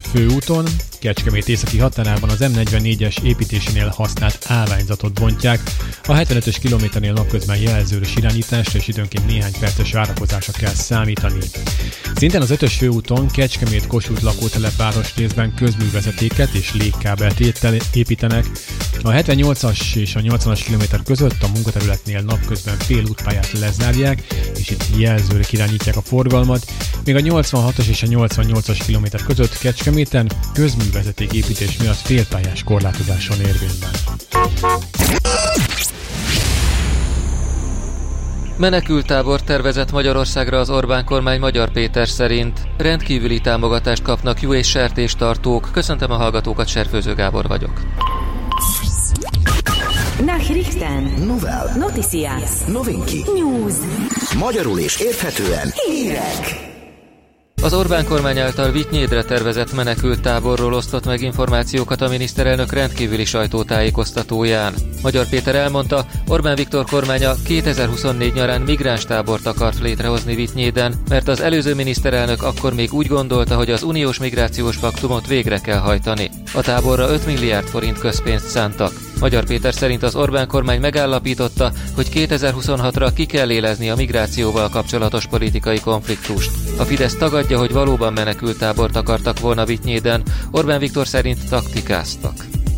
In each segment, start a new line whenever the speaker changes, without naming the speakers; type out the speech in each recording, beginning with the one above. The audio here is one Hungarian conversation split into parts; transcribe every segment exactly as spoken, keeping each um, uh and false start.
főúton, Kecskemét északi határában az em negyvennégyes építésénél használt állványzatot bontják. A hetvenötös kilométernél napközben jelzős irányításra és időnként néhány perces várakozásra kell számítani. Szintén az ötös főúton Kecskemét-Kossuth lakótelep városrészben közművezetéket és légkábelt építenek. A hetvennyolcas és a nyolcvanas kilométer között a munkaterületnél napközben félútpályát lezárják, és itt jelzőre irányítják a forgalmat, még a nyolcvanhatos és a nyolcvannyolcas kilométer között Kecskeméten közművezeték építés miatt félpályás korlátozáson érvényben.
Menekülttábor tervezett Magyarországra az Orbán kormány Magyar Péter szerint. Rendkívüli támogatást kapnak juh és sertéstartók. Köszöntöm a hallgatókat, Serfőző Gábor vagyok.
Nachrichten, Novel, Noticias,
Novinki,
News.
Magyarul és érthetően
Hírek.
Az Orbán kormány által Vitynyédre tervezett menekülttáborról osztott meg információkat a miniszterelnök rendkívüli sajtótájékoztatóján. Magyar Péter elmondta, Orbán Viktor kormánya kétezer-huszonnégy nyarán migránstábort akart létrehozni Vitynyéden, mert az előző miniszterelnök akkor még úgy gondolta, hogy az uniós migrációs paktumot végre kell hajtani. A táborra öt milliárd forint közpénzt szántak. Magyar Péter szerint az Orbán kormány megállapította, hogy kétezer-huszonhatra ki kell élezni a migrációval kapcsolatos politikai konfliktust. A Fidesz tagadja, hogy valóban menekülttábort akartak volna Vitynyéden, Orbán Viktor szerint taktikáztak.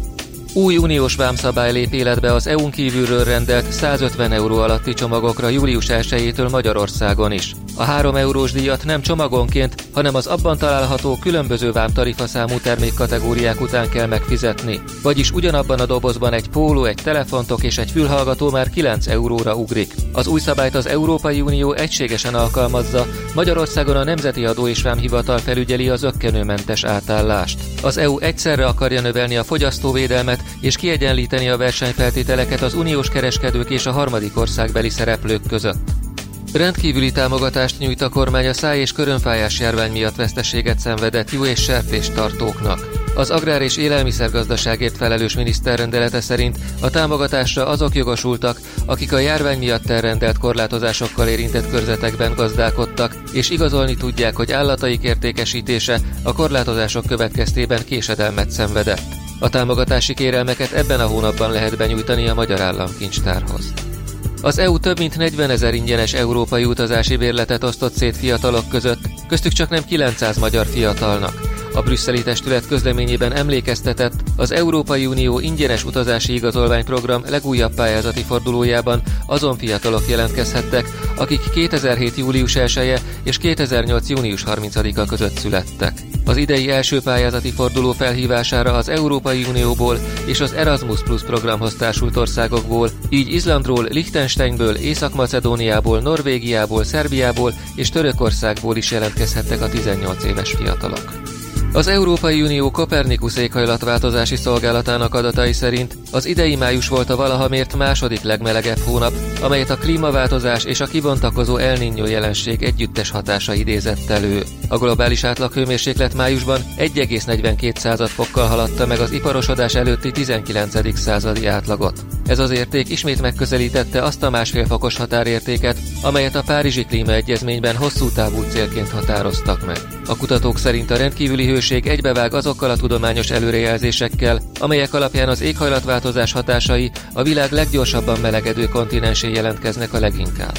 Új uniós vámszabály lép életbe az é u-n kívülről rendelt százötven euró alatti csomagokra július elsejétől Magyarországon is. A három eurós díjat nem csomagonként, hanem az abban található különböző vámtarifaszámú termékkategóriák után kell megfizetni. Vagyis ugyanabban a dobozban egy póló, egy telefontok és egy fülhallgató már kilenc euróra ugrik. Az új szabályt az Európai Unió egységesen alkalmazza, Magyarországon a Nemzeti Adó és Vámhivatal felügyeli a zökkenőmentes átállást. Az é u egyszerre akarja növelni a fogyasztóvédelmet és kiegyenlíteni a versenyfeltételeket az uniós kereskedők és a harmadik országbeli szereplők között. Rendkívüli támogatást nyújt a kormány a száj- és körönfájás járvány miatt veszteséget szenvedett juh- és sertéstartóknak. Az agrár- és élelmiszergazdaságért felelős miniszter rendelete szerint a támogatásra azok jogosultak, akik a járvány miatt elrendelt korlátozásokkal érintett körzetekben gazdálkodtak, és igazolni tudják, hogy állataik értékesítése a korlátozások következtében késedelmet szenvedett. A támogatási kérelmeket ebben a hónapban lehet benyújtani a Magyar Államkincstárhoz. Az é u több mint negyvenezer ingyenes európai utazási bérletet osztott szét fiatalok között, köztük csak nem kilencszáz magyar fiatalnak. A brüsszeli testület közleményében emlékeztetett, az Európai Unió ingyenes utazási igazolványprogram legújabb pályázati fordulójában azon fiatalok jelentkezhettek, akik kétezer-hét július elseje és kétezer-nyolc június harmincadika között születtek. Az idei első pályázati forduló felhívására az Európai Unióból és az Erasmus Plus programhoz társult országokból, így Izlandról, Liechtensteinből, Észak-Macedóniából, Norvégiából, Szerbiából és Törökországból is jelentkezhettek a tizennyolc éves fiatalok. Az Európai Unió Copernicus éghajlatváltozási szolgálatának adatai szerint az idei május volt a valaha mért második legmelegebb hónap, amelyet a klímaváltozás és a kibontakozó El Niño jelenség együttes hatása idézett elő. A globális átlaghőmérséklet májusban egy egész negyvenkét fokkal haladta meg az iparosodás előtti tizenkilencedik századi átlagot. Ez az érték ismét megközelítette azt a másfél fokos határértéket, amelyet a Párizsi Klímaegyezményben hosszú távú célként határoztak meg. A kutatók szerint a rendkívüli hőség egybevág azokkal a tudományos előrejelzésekkel, amelyek alapján az éghajlatváltozás hatásai a világ leggyorsabban melegedő kontinensén jelentkeznek a leginkább.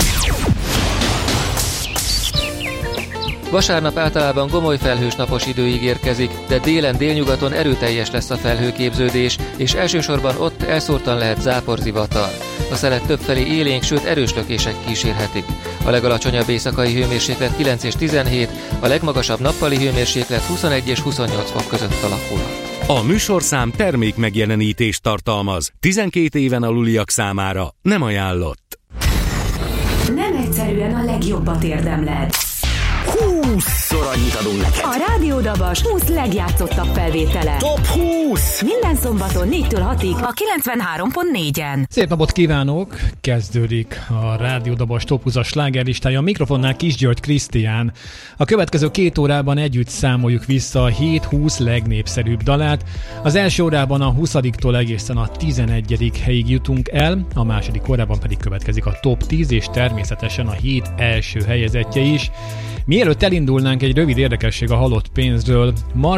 Vasárnap általában gomoly felhős napos idő ígérkezik, de délen délnyugaton erőteljes lesz a felhőképződés, és elsősorban ott elszórtan lehet záporzivatar. A szelet többfelé élénk, sőt erős lökések kísérhetik. A legalacsonyabb éjszakai hőmérséklet kilenc és tizenhét, a legmagasabb nappali hőmérséklet huszonegy és huszonnyolc fok között alakulhat.
A műsorszám termék megjelenítést tartalmaz. tizenkét éven aluliak számára nem ajánlott.
Nem egyszerűen a legjobbat érdemled.
húszszor annyit adunk neked.
A Rádió Dabas húsz legjátszottabb felvétele.
Top húsz!
Minden szombaton négytől hatig a kilencvenhárom pont négyen.
Szép napot kívánok! Kezdődik a Rádió Dabas Top húszas slágerlistája. A mikrofonnál Kis György Krisztián. A következő két órában együtt számoljuk vissza a hét húsz legnépszerűbb dalát. Az első órában a huszadiktól egészen a tizenegyedik helyig jutunk el, a második órában pedig következik a Top tíz, és természetesen a hét első helyezettje is. Mielőtt elindulnánk, egy rövid érdekesség a halott pénzről.